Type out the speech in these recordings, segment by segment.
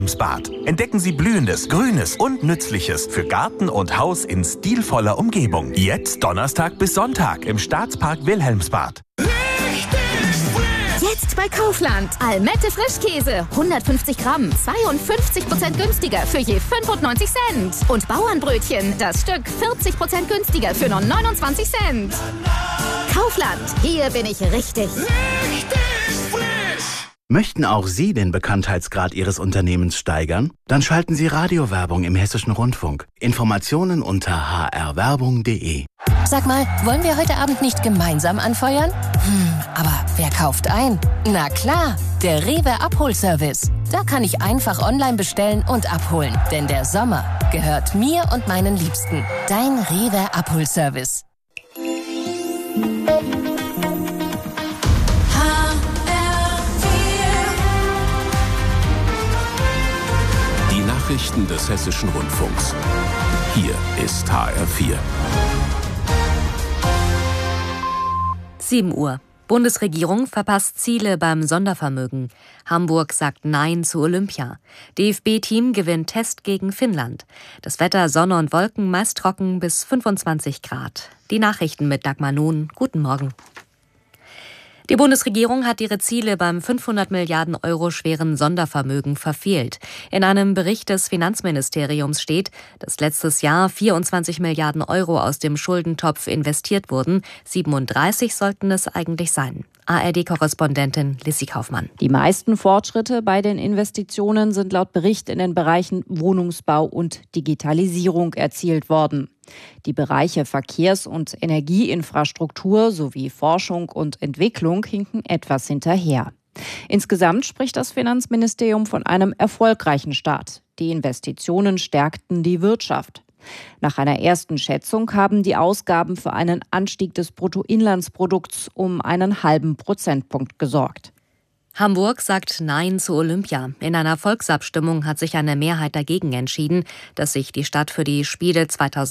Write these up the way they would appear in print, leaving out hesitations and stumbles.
Bad. Entdecken Sie Blühendes, Grünes und Nützliches für Garten und Haus in stilvoller Umgebung. Jetzt Donnerstag bis Sonntag im Staatspark Wilhelmsbad. Jetzt bei Kaufland. Almette Frischkäse. 150 Gramm. 52% günstiger für je 95 Cent. Und Bauernbrötchen. Das Stück 40% günstiger für nur 29 Cent. Kaufland. Hier bin ich richtig. Möchten auch Sie den Bekanntheitsgrad Ihres Unternehmens steigern? Dann schalten Sie Radiowerbung im Hessischen Rundfunk. Informationen unter hrwerbung.de. Sag mal, wollen wir heute Abend nicht gemeinsam anfeuern? Aber wer kauft ein? Na klar, der Rewe Abholservice. Da kann ich einfach online bestellen und abholen. Denn der Sommer gehört mir und meinen Liebsten. Dein Rewe Abholservice. Nachrichten des Hessischen Rundfunks. Hier ist HR4. 7 Uhr. Bundesregierung verpasst Ziele beim Sondervermögen. Hamburg sagt Nein zu Olympia. DFB-Team gewinnt Test gegen Finnland. Das Wetter Sonne und Wolken meist trocken bis 25 Grad. Die Nachrichten mit Dagmar Nun. Guten Morgen. Die Bundesregierung hat ihre Ziele beim 500 Milliarden Euro schweren Sondervermögen verfehlt. In einem Bericht des Finanzministeriums steht, dass letztes Jahr 24 Milliarden Euro aus dem Schuldentopf investiert wurden. 37 sollten es eigentlich sein. ARD-Korrespondentin Lissy Kaufmann. Die meisten Fortschritte bei den Investitionen sind laut Bericht in den Bereichen Wohnungsbau und Digitalisierung erzielt worden. Die Bereiche Verkehrs- und Energieinfrastruktur sowie Forschung und Entwicklung hinken etwas hinterher. Insgesamt spricht das Finanzministerium von einem erfolgreichen Start. Die Investitionen stärkten die Wirtschaft. Nach einer ersten Schätzung haben die Ausgaben für einen Anstieg des Bruttoinlandsprodukts um einen halben Prozentpunkt gesorgt. Hamburg sagt Nein zu Olympia. In einer Volksabstimmung hat sich eine Mehrheit dagegen entschieden, dass sich die Stadt für die Spiele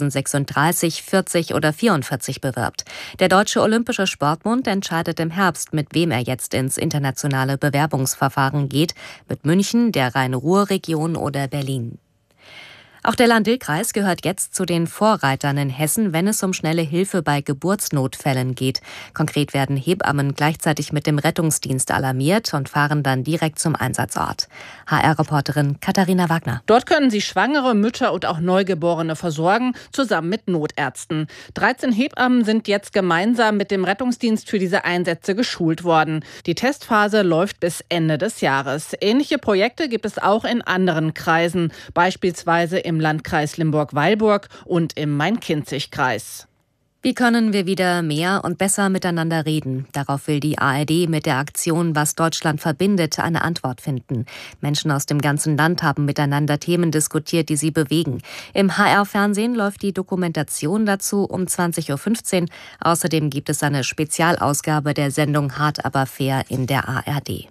2036, 40 oder 44 bewirbt. Der Deutsche Olympische Sportbund entscheidet im Herbst, mit wem er jetzt ins internationale Bewerbungsverfahren geht. Mit München, der Rhein-Ruhr-Region oder Berlin. Auch der Lahn-Dill-Kreis gehört jetzt zu den Vorreitern in Hessen, wenn es um schnelle Hilfe bei Geburtsnotfällen geht. Konkret werden Hebammen gleichzeitig mit dem Rettungsdienst alarmiert und fahren dann direkt zum Einsatzort. HR-Reporterin Katharina Wagner. Dort können sie Schwangere, Mütter und auch Neugeborene versorgen, zusammen mit Notärzten. 13 Hebammen sind jetzt gemeinsam mit dem Rettungsdienst für diese Einsätze geschult worden. Die Testphase läuft bis Ende des Jahres. Ähnliche Projekte gibt es auch in anderen Kreisen, beispielsweise im Landkreis Limburg-Weilburg und im Main-Kinzig-Kreis. Wie können wir wieder mehr und besser miteinander reden? Darauf will die ARD mit der Aktion Was Deutschland verbindet eine Antwort finden. Menschen aus dem ganzen Land haben miteinander Themen diskutiert, die sie bewegen. Im HR-Fernsehen läuft die Dokumentation dazu um 20.15 Uhr. Außerdem gibt es eine Spezialausgabe der Sendung Hart aber fair in der ARD.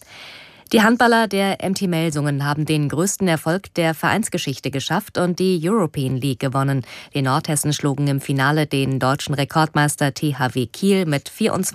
Die Handballer der MT Melsungen haben den größten Erfolg der Vereinsgeschichte geschafft und die European League gewonnen. Die Nordhessen schlugen im Finale den deutschen Rekordmeister THW Kiel mit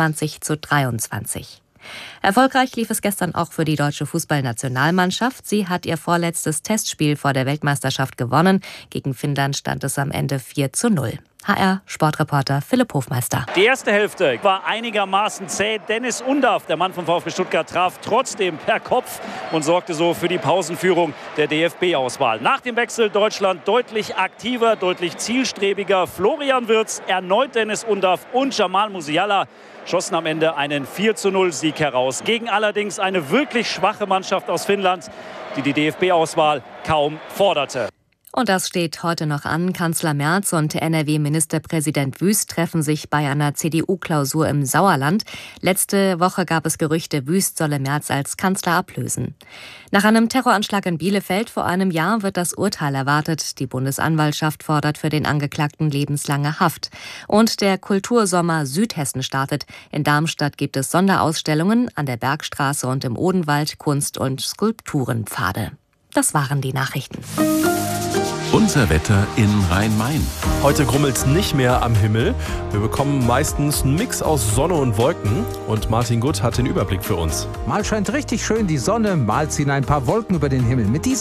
24:23. Erfolgreich lief es gestern auch für die deutsche Fußballnationalmannschaft. Sie hat ihr vorletztes Testspiel vor der Weltmeisterschaft gewonnen. Gegen Finnland stand es am Ende 4:0. HR-Sportreporter Philipp Hofmeister. Die erste Hälfte war einigermaßen zäh. Dennis Undaff, der Mann vom VfB Stuttgart, traf trotzdem per Kopf und sorgte so für die Pausenführung der DFB-Auswahl. Nach dem Wechsel Deutschland deutlich aktiver, deutlich zielstrebiger. Florian Wirtz, erneut Dennis Undaff und Jamal Musiala schossen am Ende einen 4:0-Sieg heraus. Gegen allerdings eine wirklich schwache Mannschaft aus Finnland, die die DFB-Auswahl kaum forderte. Und das steht heute noch an. Kanzler Merz und NRW-Ministerpräsident Wüst treffen sich bei einer CDU-Klausur im Sauerland. Letzte Woche gab es Gerüchte, Wüst solle Merz als Kanzler ablösen. Nach einem Terroranschlag in Bielefeld vor einem Jahr wird das Urteil erwartet. Die Bundesanwaltschaft fordert für den Angeklagten lebenslange Haft. Und der Kultursommer Südhessen startet. In Darmstadt gibt es Sonderausstellungen, an der Bergstraße und im Odenwald Kunst- und Skulpturenpfade. Das waren die Nachrichten. Unser Wetter in Rhein-Main. Heute grummelt es nicht mehr am Himmel. Wir bekommen meistens einen Mix aus Sonne und Wolken. Und Martin Gutt hat den Überblick für uns. Mal scheint richtig schön die Sonne, mal ziehen ein paar Wolken über den Himmel. Mit diesen